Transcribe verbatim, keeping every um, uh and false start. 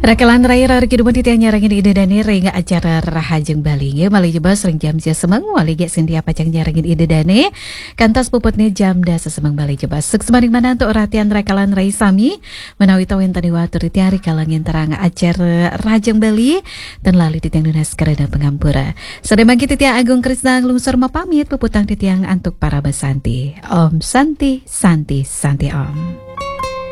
Rakalan raya rari kidumon titi nyarangin ide dani ringa acara rahajeng balinge mali jeba sering jam sia semeng wali ge sindia pacang nyarangin ide dani kantas puputnya jam da sesemeng bali jeba sek semaring mana untuk ratian rakalan rai sami menawi tawin tani watur titi hari kalangin terang acara rahajeng bali dan lali titi yang dunas karena pengampura sedemang titi agung krisna lungsur mapamit puputang titi yang antuk para besanti Om Santi Santi Santi Om.